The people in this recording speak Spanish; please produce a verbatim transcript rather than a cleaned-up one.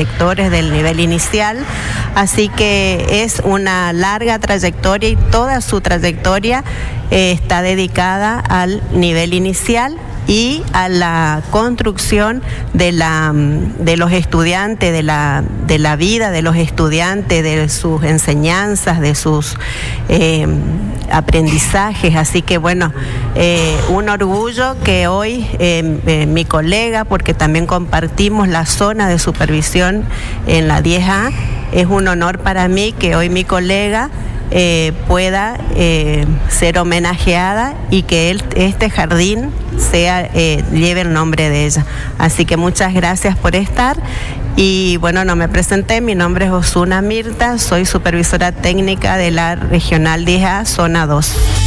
sectores del nivel inicial, así que es una larga trayectoria y toda su trayectoria eh, está dedicada al nivel inicial y a la construcción de, la, de los estudiantes, de la, de la vida de los estudiantes, de sus enseñanzas, de sus eh, aprendizajes. Así que bueno, eh, un orgullo que hoy eh, eh, mi colega, porque también compartimos la zona de supervisión en la diez A, es un honor para mí que hoy mi colega Eh, pueda eh, ser homenajeada y que él, este jardín sea eh, lleve el nombre de ella. Así que muchas gracias por estar. Y bueno, no me presenté, mi nombre es Osuna Mirta, soy supervisora técnica de la Regional diez A, Zona dos.